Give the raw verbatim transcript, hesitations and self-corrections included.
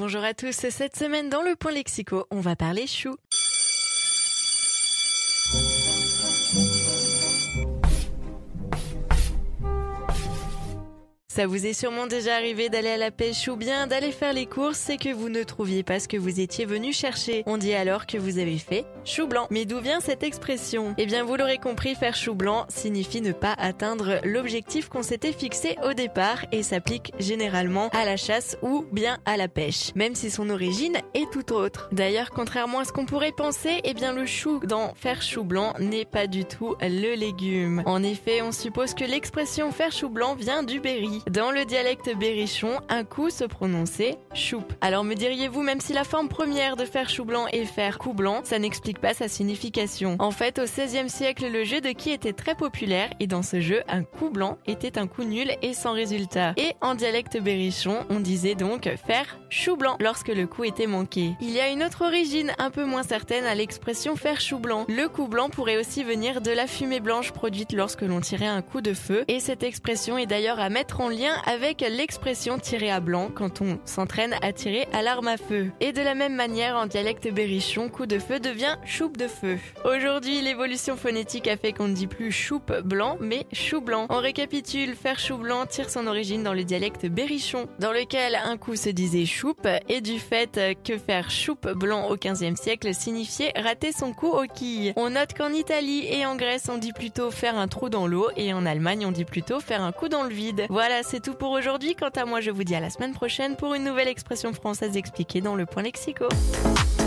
Bonjour à tous, cette semaine dans le Point Lexico, on va parler chou. Ça vous est sûrement déjà arrivé d'aller à la pêche ou bien d'aller faire les courses et que vous ne trouviez pas ce que vous étiez venu chercher. On dit alors que vous avez fait chou blanc. Mais d'où vient cette expression ? Eh bien, vous l'aurez compris, faire chou blanc signifie ne pas atteindre l'objectif qu'on s'était fixé au départ et s'applique généralement à la chasse ou bien à la pêche, même si son origine est tout autre. D'ailleurs, contrairement à ce qu'on pourrait penser, eh bien le chou dans faire chou blanc n'est pas du tout le légume. En effet, on suppose que l'expression faire chou blanc vient du Berry. Dans le dialecte berrichon, un coup se prononçait choupe. Alors me diriez-vous, même si la forme première de faire chou blanc est faire coup blanc, ça n'explique pas sa signification. En fait, au seizième siècle, le jeu de qui était très populaire et dans ce jeu, un coup blanc était un coup nul et sans résultat. Et en dialecte berrichon, on disait donc faire chou blanc lorsque le coup était manqué. Il y a une autre origine un peu moins certaine à l'expression faire chou blanc. Le coup blanc pourrait aussi venir de la fumée blanche produite lorsque l'on tirait un coup de feu et cette expression est d'ailleurs à mettre en lien avec l'expression tirer à blanc quand on s'entraîne à tirer à l'arme à feu. Et de la même manière, en dialecte berrichon, coup de feu devient choupe de feu. Aujourd'hui, l'évolution phonétique a fait qu'on ne dit plus choupe blanc, mais chou blanc. On récapitule, faire chou blanc tire son origine dans le dialecte berrichon, dans lequel un coup se disait choupe, et du fait que faire choupe blanc au quinzième siècle signifiait rater son coup aux quilles. On note qu'en Italie et en Grèce, on dit plutôt faire un trou dans l'eau, et en Allemagne, on dit plutôt faire un coup dans le vide. Voilà, c'est tout pour aujourd'hui. Quant à moi, je vous dis à la semaine prochaine pour une nouvelle expression française expliquée dans le Point Lexico.